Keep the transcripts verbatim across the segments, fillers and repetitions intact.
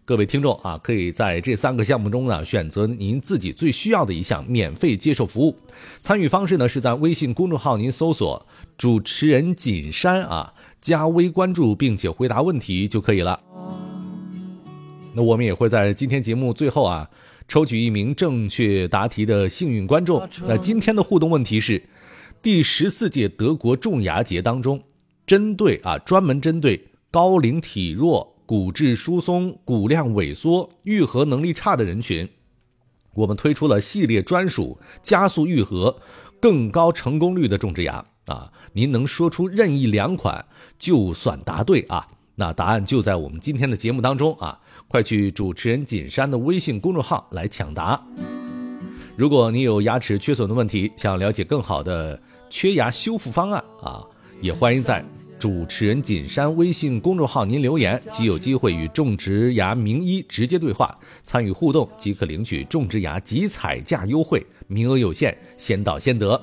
各位听众啊，可以在这三个项目中呢，选择您自己最需要的一项，免费接受服务。参与方式呢，是在微信公众号您搜索主持人锦山啊，加微关注并且回答问题就可以了。那我们也会在今天节目最后啊，抽取一名正确答题的幸运观众。那今天的互动问题是，第十四届德国重牙节当中，针对啊专门针对高龄体弱、骨质疏松、骨量萎缩、愈合能力差的人群，我们推出了系列专属加速愈合、更高成功率的种植牙啊！您能说出任意两款就算答对啊！那答案就在我们今天的节目当中啊！快去主持人锦山的微信公众号来抢答。如果你有牙齿缺损的问题，想了解更好的缺牙修复方案啊，也欢迎在主持人锦山微信公众号您留言，即有机会与种植牙名医直接对话，参与互动即可领取种植牙即采价优惠，名额有限，先到先得。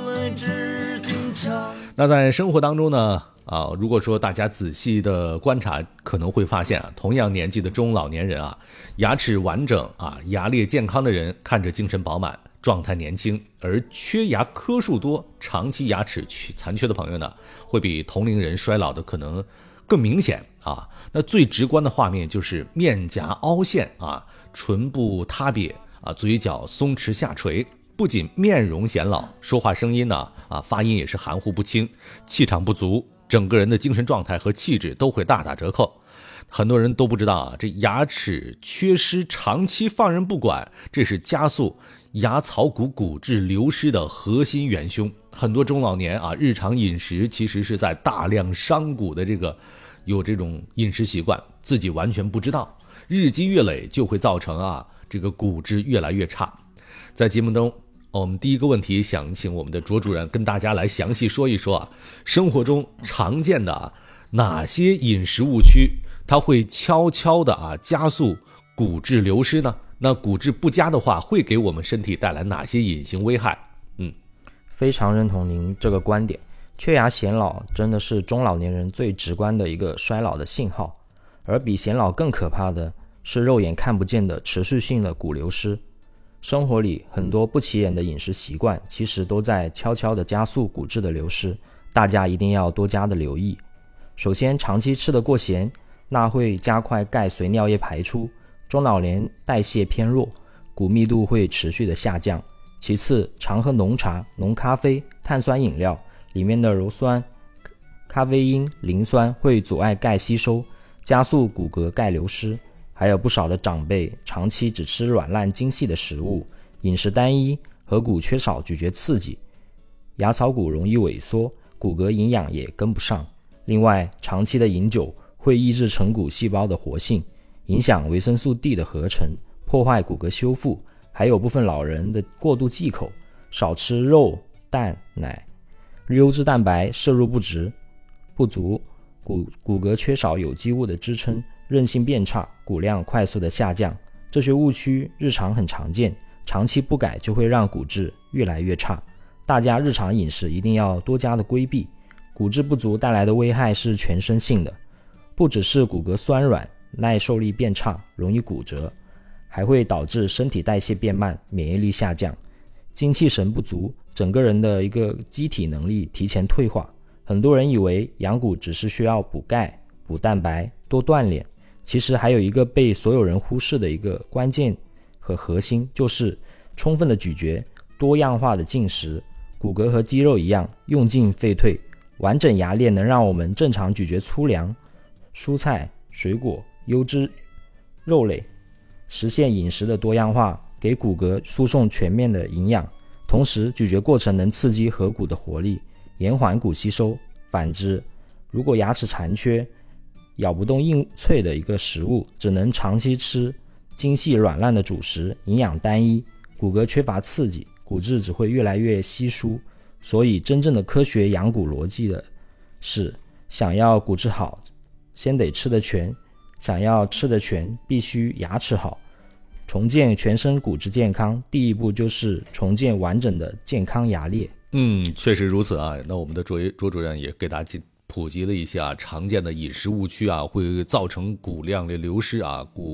那在生活当中呢啊，如果说大家仔细的观察，可能会发现啊，同样年纪的中老年人啊，牙齿完整啊，牙列健康的人看着精神饱满，状态年轻，而缺牙颗数多、长期牙齿残缺的朋友呢，会比同龄人衰老的可能更明显啊。那最直观的画面就是面颊凹陷啊，唇部塌瘪啊，嘴角松弛下垂。不仅面容显老，说话声音呢啊，发音也是含糊不清，气场不足，整个人的精神状态和气质都会大打折扣。很多人都不知道啊，这牙齿缺失长期放任不管，这是加速牙槽骨骨质流失的核心元凶。很多中老年啊，日常饮食其实是在大量伤骨的这个有这种饮食习惯，自己完全不知道，日积月累就会造成啊这个骨质越来越差。在节目中，我们第一个问题想请我们的卓主任跟大家来详细说一说啊，生活中常见的啊哪些饮食误区，它会悄悄的啊加速骨质流失呢？那骨质不佳的话，会给我们身体带来哪些隐形危害？嗯， 非常认同您这个观点，缺牙显老真的是中老年人最直观的一个衰老的信号，而比显老更可怕的是肉眼看不见的持续性的骨流失。生活里很多不起眼的饮食习惯，其实都在悄悄地加速骨质的流失，大家一定要多加的留意。首先，长期吃得过咸，那会加快钙随尿液排出，中老年代谢偏弱，骨密度会持续的下降。其次，常喝浓茶、浓咖啡、碳酸饮料，里面的鞣酸、咖啡因、磷酸会阻碍钙吸收，加速骨骼钙流失。还有不少的长辈长期只吃软烂精细的食物，饮食单一，颌骨缺少咀嚼刺激，牙槽骨容易萎缩，骨骼营养也跟不上。另外，长期的饮酒会抑制成骨细胞的活性，影响维生素 D 的合成，破坏骨骼修复。还有部分老人的过度忌口，少吃肉、蛋、奶，优质蛋白摄入不足，不足骨骨骼缺少有机物的支撑，韧性变差，骨量快速的下降。这些误区日常很常见，长期不改就会让骨质越来越差。大家日常饮食一定要多加的规避。骨质不足带来的危害是全身性的，不只是骨骼酸软，耐受力变差，容易骨折，还会导致身体代谢变慢，免疫力下降，精气神不足，整个人的一个机体能力提前退化。很多人以为养骨只是需要补钙、补蛋白、多锻炼，其实还有一个被所有人忽视的一个关键和核心，就是充分的咀嚼、多样化的进食。骨骼和肌肉一样，用进废退，完整牙列能让我们正常咀嚼粗粮、蔬菜、水果、优质肉类，实现饮食的多样化，给骨骼输送全面的营养。同时，咀嚼过程能刺激颌骨的活力，延缓骨吸收。反之，如果牙齿残缺，咬不动硬脆的一个食物，只能长期吃精细软烂的主食，营养单一，骨骼缺乏刺激，骨质只会越来越稀疏。所以真正的科学养骨逻辑的是，想要骨质好，先得吃得全，想要吃得全，必须牙齿好。重建全身骨质健康，第一步就是重建完整的健康牙列。 嗯，确实如此啊。那我们的卓卓主任也给大家普及了一下常见的饮食误区啊，会造成骨量的流失啊，骨